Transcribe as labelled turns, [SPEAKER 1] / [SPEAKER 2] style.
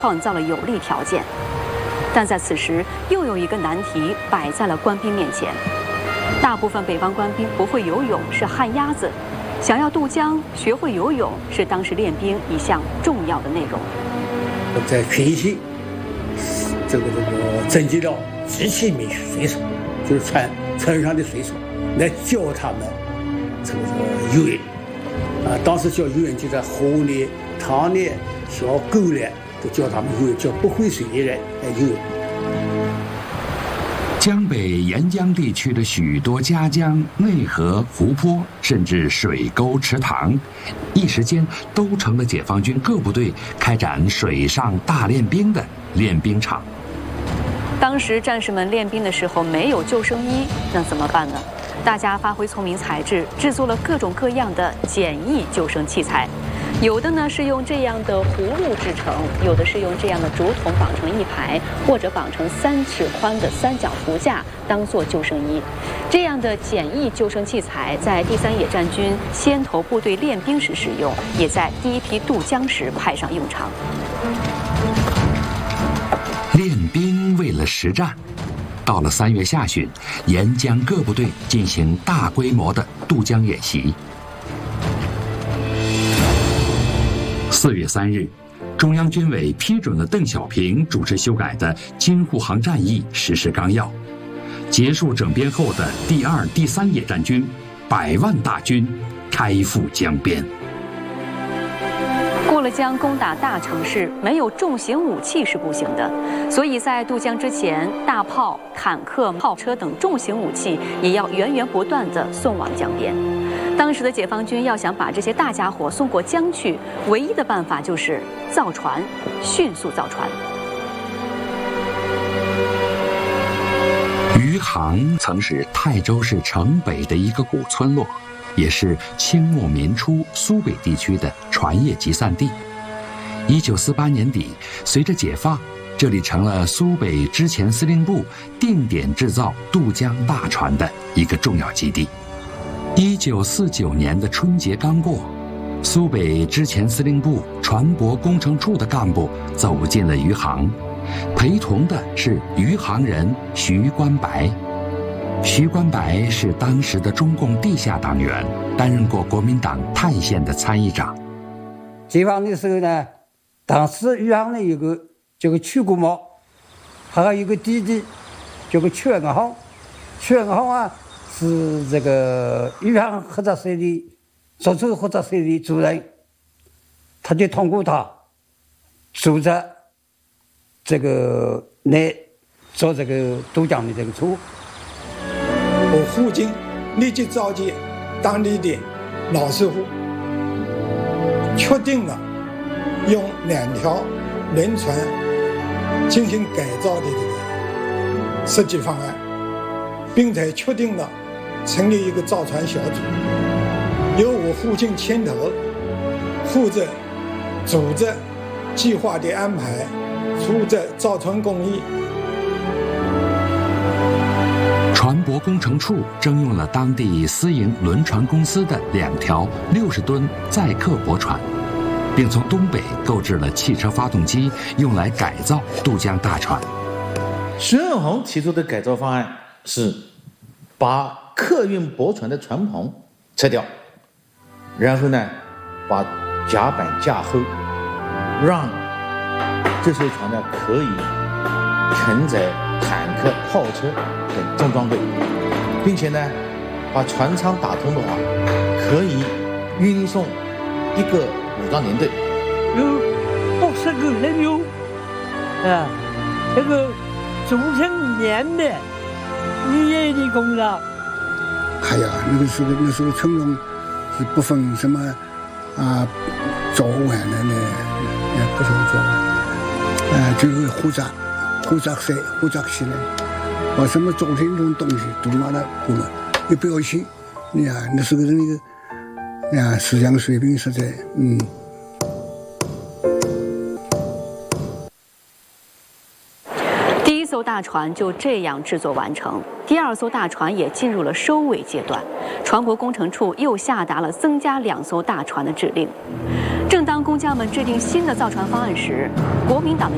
[SPEAKER 1] 创造了有利条件。但在此时，又有一个难题摆在了官兵面前：大部分北方官兵不会游泳，是旱鸭子。想要渡江学会游泳，是当时练兵一项重要的内容。
[SPEAKER 2] 在培训征集了极其名水手，就是船上的水手，来教他们游泳。当时教游泳就在河里、塘里、小沟里，都教他们游泳，教不会水的人来游泳。
[SPEAKER 3] 江北沿江地区的许多夹江、内河、湖泊，甚至水沟、池塘，一时间都成了解放军各部队开展水上大练兵的练兵场。
[SPEAKER 1] 当时战士们练兵的时候没有救生衣，那怎么办呢？大家发挥聪明才智，制作了各种各样的简易救生器材。有的呢是用这样的葫芦制成，有的是用这样的竹筒绑成一排，或者绑成3尺宽的三角浮架当做救生衣。这样的简易救生器材在第3野战军先头部队练兵时使用，也在第一批渡江时派上用场。
[SPEAKER 3] 练兵为了实战，到了3月下旬，沿江各部队进行大规模的渡江演习。4月3日，中央军委批准了邓小平主持修改的《京沪杭战役实施纲要》，结束整编后的第2、第3野战军100万大军开赴江边。
[SPEAKER 1] 过了江攻打大城市，没有重型武器是不行的，所以在渡江之前，大炮、坦克、炮车等重型武器也要源源不断地送往江边。当时的解放军要想把这些大家伙送过江去，唯一的办法就是造船，迅速造船。
[SPEAKER 3] 余杭曾是泰州市城北的一个古村落，也是清末民初苏北地区的船业集散地。1948年底，随着解放，这里成了苏北之前司令部定点制造渡江大船的一个重要基地。1949年的春节刚过，苏北之前司令部船舶工程处的干部走进了余杭，陪同的是余杭人徐关白。徐关白是当时的中共地下党员，担任过国民党泰县的参议长。
[SPEAKER 2] 解放的时候呢，当时余杭呢有个叫个曲姑毛，还有一个弟弟叫个曲文浩。曲文浩啊是这个余杭合作社的足球合作社的主任，他就通过他组织这个来做这个渡江的这个车。
[SPEAKER 4] 我父亲立即召集当地的老师傅，确定了用2条轮船进行改造的这个设计方案，并且确定了成立一个造船小组，由我父亲牵头，负责组织计划的安排，负责造船工艺。
[SPEAKER 3] 船舶工程处征用了当地私营轮船公司的2条60吨载客驳船，并从东北购置了汽车发动机，用来改造渡江大船。
[SPEAKER 5] 徐文宏提出的改造方案是把客运驳船的船棚拆掉，然后呢把甲板架厚，让这艘船呢可以承载坦克、炮车等重装备，并且呢把船舱打通的话，可以运送一个武装连队，
[SPEAKER 6] 有60个人员啊，这个组成连的渔业的工作。
[SPEAKER 7] 哎呀，那时候成龙是不分什么早晚的呢，也不分早晚，就是胡杂赛、胡杂起来，把什么早晨这种东西都拿来过了，一表现，你看那时候的那个思想水平实在，
[SPEAKER 1] 第1艘大船就这样制作完成，第2艘大船也进入了收尾阶段。船舶工程处又下达了增加2艘大船的指令。正当工匠们制定新的造船方案时，国民党的